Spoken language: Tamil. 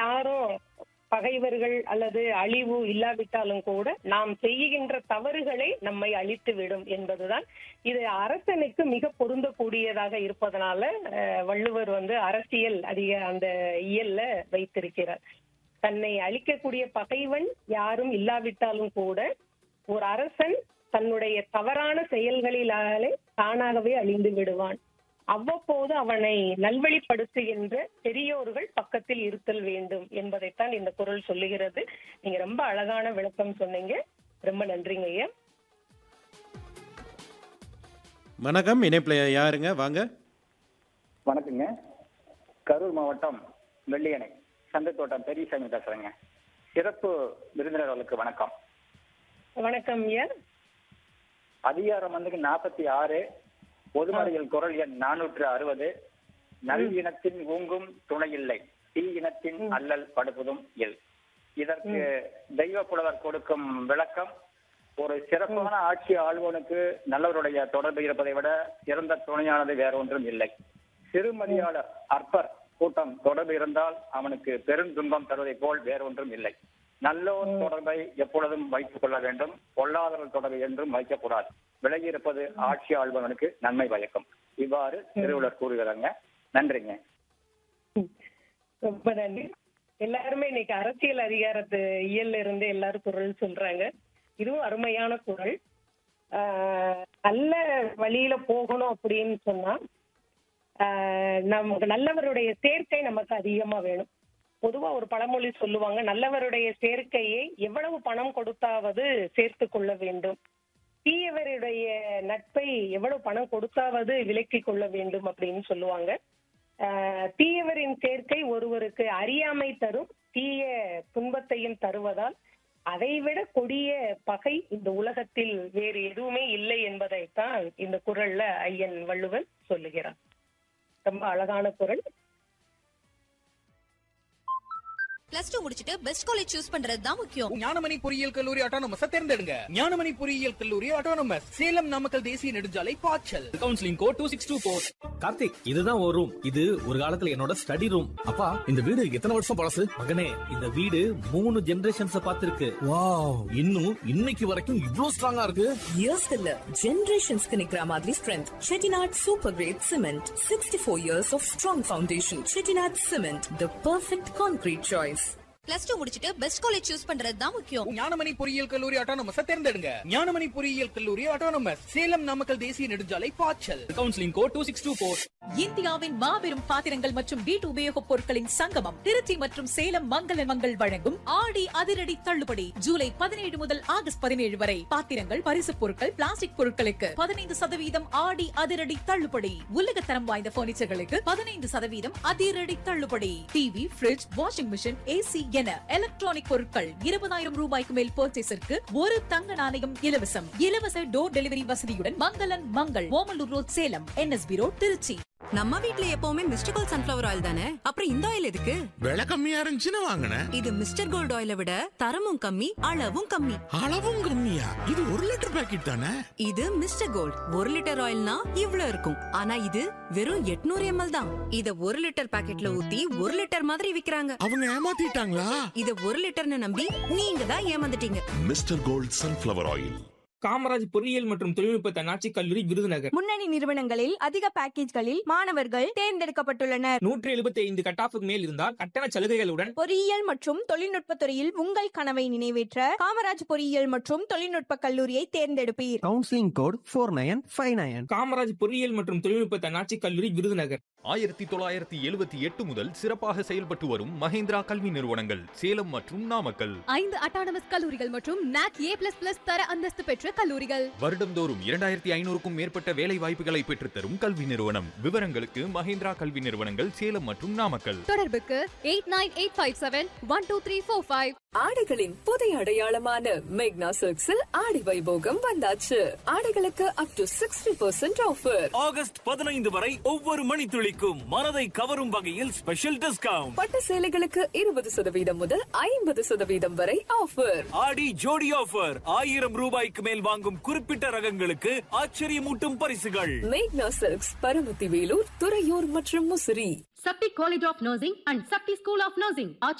யாரும் பகைவர்கள் அல்லது அழிவு இல்லாவிட்டாலும் கூட நாம் செய்கின்ற தவறுகளை நம்மை அழித்து விடும் என்பதுதான். இது அரசனுக்கு மிக பொருந்தக்கூடியதாக இருப்பதனால வள்ளுவர் அரசியல் அந்த இயல்ல வைத்திருக்கிறார். தன்னை அழிக்கக்கூடிய பகைவன் யாரும் இல்லாவிட்டாலும் கூட ஒரு அரசன் தன்னுடைய தவறான செயல்களினாலே தானாகவே அழிந்து விடுவான். அவ்வப்போது அவனை நல்வழிப்படுத்துகின்ற பெரியோர்கள் பக்கத்தில் இருத்தல் வேண்டும் என்பதைத்தான் இந்த குறள் சொல்லுகிறது. நீங்க ரொம்ப அழகான விளக்கம் சொன்னீங்க. ரொம்ப நன்றிங்க ஐயா. வணக்கம். இணைப்புல யாருங்க? வாங்க. வணக்கங்க. கரூர் மாவட்டம் வெள்ளியணை சந்தைத்தோட்டம் பெரியசாமி பேசுறேங்க. சிறப்பு விருந்தினர்களுக்கு வணக்கம். வணக்கம் ஐயா. அதிகாரம் 46 பொதுமறையில் குறள் எண் 460. நல் இனத்தின் ஊங்கும் துணையில்லை, தீ இனத்தின் அல்லல் படுப்பதும் இல். இதற்கு தெய்வ புலவர் கொடுக்கும் விளக்கம், ஒரு சிறப்பான ஆட்சி ஆள்வோனுக்கு நல்லவருடைய தொடர்பு இருப்பதை விட சிறந்த துணையானது வேற ஒன்றும் இல்லை. சிறுமதியாளர் அற்பர் கூட்டம் தொடர்பு இருந்தால் அவனுக்கு பெருந்துன்பம் தருவதை போல் வேறொன்றும் இல்லை. நல்லோர் தொடர்பை எப்பொழுதும் வைத்துக் கொள்ள வேண்டும், பொல்லாதவர் தொடர்பை என்றும் வைக்கக்கூடாது. விலகி இருப்பது ஆட்சி ஆள்பவனுக்கு நன்மை பயக்கும். இவ்வாறு திருவள்ளுவர் கூறுகிறாங்க. நன்றிங்க. ரொம்ப நன்றி. எல்லாருமே இன்னைக்கு அரசியல் அதிகாரத்து இயல்ல இருந்து எல்லாரும் குறள் சொல்றாங்க. இதுவும் அருமையான குறள். நல்ல வழியில போகணும் அப்படின்னு சொன்னா நமக்கு நல்லவருடைய சேர்க்கை நமக்கு அதிகமா வேணும். பொதுவா ஒரு பழமொழி சொல்லுவாங்க, நல்லவருடைய சேர்க்கையை எவ்வளவு பணம் கொடுத்தாவது சேர்த்து கொள்ள வேண்டும், தீயவருடைய நட்பை எவ்வளவு பணம் கொடுத்தாவது விலக்கி கொள்ள வேண்டும் அப்படின்னு சொல்லுவாங்க. தீயவரின் சேர்க்கை ஒருவருக்கு அறியாமை தரும், தீய துன்பத்தையும் தருவதால் அதைவிட கொடிய பகை இந்த உலகத்தில் வேறு எதுவுமே இல்லை என்பதைத்தான் இந்த குறள்ல ஐயன் வள்ளுவன் சொல்லுகிறார். ரொம்ப அழகான குறள். +2 முடிச்சிட்டு பெஸ்ட் காலேஜ் சூஸ் பண்றது தான் முக்கியம். ஞானமணி பொறியியல் கல்லூரி ஆட்டோனமஸ் தேர்ந்தெடுங்க. ஞானமணி பொறியியல் கல்லூரி ஆட்டோனமஸ், சேலம் நாமக்கல் தேசிய நெடுஞ்சாலை பாய்ச்சல். Counselling code 2624. கார்த்திக், இதுதான் ஒரு ரூம். இது ஒரு காலத்துல என்னோட ஸ்டடி ரூம். அப்பா, இந்த வீடு எத்தனை வருஷம் பழசு? மகனே, இந்த வீடு 3 ஜெனரேஷன்ஸ் பார்த்திருக்கு. வாவ், இன்னும் இன்னைக்கு வரைக்கும் இவ்ளோ ஸ்ட்ராங்கா இருக்கு. இயர்ஸ் இல்ல, ஜெனரேஷன்ஸ்க்கு நிக்கிற மாதிரி strength. Chettinad super great cement, 64 years of strong foundation. Chettinad cement, the perfect concrete choice. +2 முடிச்சிட்டு பெஸ்ட் காலேஜ் சூஸ் பண்றது தான் முக்கியம். ஞானமணி பொறியியல் கல்லூரி ஆட்டோனமஸ் தேர்ந்தெடுங்க. ஞானமணி பொறியியல் கல்லூரி ஆட்டோனமஸ், சேலம் நாமக்கல் தேசிய நெடுஞ்சாலை பாய்ச்சல். Counselling code 2624. இந்தியாவின் மாபெரும் பாத்திரங்கள் மற்றும் வீட்டு உபயோகப் பொருட்களின் சங்கமம் திருச்சி மற்றும் சேலம் மங்கள மங்கள் வழங்கும் ஆடி அதிரடி தள்ளுபடி ஜூலை 17 முதல் ஆகஸ்ட் 17 வரை. பாத்திரங்கள், பரிசுப் பொருட்கள், பிளாஸ்டிக் பொருட்களுக்கு 15% ஆடி அதிரடி தள்ளுபடி. உலகத்தரம் வாய்ந்த பர்னிச்சர்களுக்கு 15% அதிரடி தள்ளுபடி. TV, bridge, washing machine, AC என எலக்ட்ரானிக் பொருட்கள் 20,000 ரூபாய்க்கு மேல் பர்ச்சேஸிற்கு ஒரு தங்க நாணயம் இலவசம். இலவச டோர் டெலிவரி வசதியுடன் மங்களன் Mangal, Omalur road, Salem, NSB road, Trichy. நம்ம வீட்ல எப்பவுமே மிஸ்டர் கோல்ட் சன்ஃபிளவர் ஆயில் தானே, அப்புறம் இந்த ஆயில் எதுக்கு? விலை கம்மியா இருந்துச்சுன்னு வாங்கினேன். இது மிஸ்டர் கோல்ட் ஆயிலை விட தரமும் கம்மி, அளவும் கம்மி. அளவும் கம்மியா? இது 1 லிட்டர் பாக்கெட் தானே. இது மிஸ்டர் கோல்ட் 1 லிட்டர் ஆயில்னா இவ்ளோ இருக்கும். ஆனா இது வெறும் 800 ml தான். இத 1 லிட்டர் பாக்கெட்ல ஊத்தி 1 லிட்டர் மாதிரி விக்கிறாங்க. அவங்க ஏமாத்திட்டாங்களா? இத 1 லிட்டர்னு நம்பி நீங்க தான் ஏமாந்துட்டீங்க. Mister gold sunflower oil. Kamaraj பொறியியல் மற்றும் தொழில்நுட்ப தன்னாட்சி கல்லூரி விருதுநகர். முன்னணி நிறுவனங்களில் அதிக பேக்கேஜ்களில் மாணவர்கள் தேர்ந்தெடுக்கப்பட்டுள்ளனர். 175 கட்-ஆஃப்க்கு மேல் இருந்தால் கட்டண சலுகைகளுடன் பொறியியல் மற்றும் தொழில்நுட்ப துறையில் உங்கள் கனவை நிறைவேற்ற காமராஜ் பொறியியல் மற்றும் தொழில்நுட்ப கல்லூரியை தேர்ந்தெடுப்பீர். Counselling code 4959. காமராஜ் பொறியியல் மற்றும் தொழில்நுட்ப தன்னாட்சி கல்லூரி விருதுநகர். 1978 முதல் சிறப்பாக செயல்பட்டு வரும் மஹேந்திரா கல்வி நிறுவனங்கள் சேலம் மற்றும் நாமக்கல். 5 அட்டானமஸ் கல்லூரிகள் மற்றும் NAC A++ தர அந்தஸ்து பெற்ற கல்லூரிகள். வருடந்தோறும் 2500க்கும் மேற்பட்ட வேலை வாய்ப்புகளை பெற்றுத்தரும் கல்வி நிறுவனம். விவரங்களுக்கு மஹேந்திரா கல்வி நிறுவனங்கள் சேலம் மற்றும் நாமக்கல். தொடர்புக்கு 8985712345. ஆடைகளின் புதிய அடையாளமான மேக்னா சில்க்ஸில் ஆடி வைபோகம் வந்தாச்சு. ஆடைகளுக்கு அப் டு 60% ஆஃபர். ஆகஸ்ட் 15 வரை ஒவ்வொரு மணித்துளிக்கும் மனதை கவரும் வகையில் ஸ்பெஷல் டிஸ்கவுண்ட். பட்டு சேலைகளுக்கு 20% முதல் 50% வரை ஆஃபர். ஆடி ஜோடி ஆஃபர். 1000 ரூபாய்க்கு மேல் வாங்கும் குறிப்பிட்ட ரகங்களுக்கு ஆச்சரியமூட்டும் பரிசுகள். மேக்னா சில்க்ஸ், பரமத்தி வேலூர், துறையூர் மற்றும் முசிறி. சக்தி college of nursing and Sakthi school of nursing